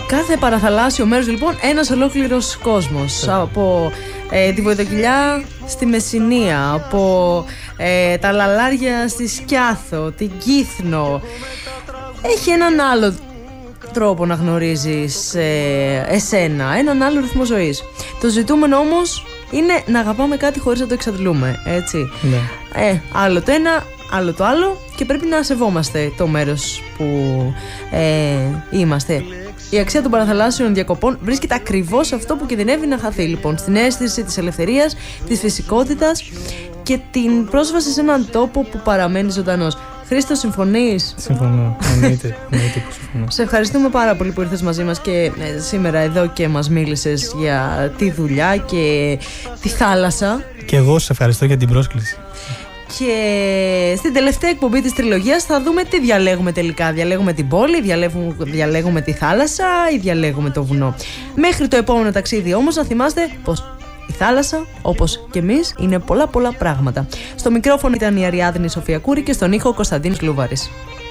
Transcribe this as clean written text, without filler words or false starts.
Κάθε παραθαλάσσιο μέρος λοιπόν ένας ολόκληρος κόσμος. Από τη Βοηδοκυλιά στη Μεσσηνία, από τα Λαλάρια στη Σκιάθο, την Κύθνο. Έχει έναν άλλο τρόπο να γνωρίζεις εσένα, έναν άλλο ρυθμό ζωής. Το ζητούμενο όμως είναι να αγαπάμε κάτι χωρίς να το εξαντλούμε, έτσι. Ναι. Άλλο το ένα, άλλο το άλλο, και πρέπει να σεβόμαστε το μέρος που είμαστε. Η αξία των παραθαλάσσιων διακοπών βρίσκεται ακριβώς σε αυτό που κινδυνεύει να χαθεί, λοιπόν, στην αίσθηση της ελευθερίας, της φυσικότητας και την πρόσβαση σε έναν τόπο που παραμένει ζωντανός. Χρήστο, συμφωνείς? Συμφωνώ, εννοείται που συμφωνώ. Σε ευχαριστούμε πάρα πολύ που ήρθες μαζί μας και σήμερα εδώ και μας μίλησες για τη δουλειά και τη θάλασσα. Και εγώ σε ευχαριστώ για την πρόσκληση. Και στην τελευταία εκπομπή της τριλογίας θα δούμε τι διαλέγουμε τελικά. Διαλέγουμε την πόλη, διαλέγουμε τη θάλασσα ή διαλέγουμε το βουνό. Μέχρι το επόμενο ταξίδι όμως να θυμάστε πως η θάλασσα, όπως και εμείς, είναι πολλά πράγματα. Στο μικρόφωνο ήταν η Αριάδνη Σοφιακούρη και στον ήχο Κωνσταντίνος Κλούβαρης.